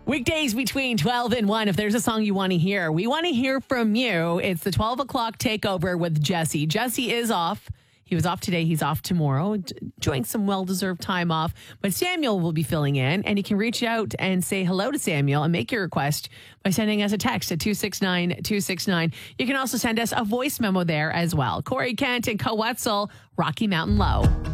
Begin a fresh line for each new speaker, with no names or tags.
Weekdays between 12 and 1, if there's a song you want to hear, we want to hear from you. It's the 12 o'clock takeover with Jesse. Jesse is off. He was off today. He's off tomorrow, enjoying some well-deserved time off. But Samuel will be filling in, and you can reach out and say hello to Samuel and make your request by sending us a text at 269-269. You can also send us a voice memo there as well. Corey Kent and Co Wetzel, Rocky Mountain Low.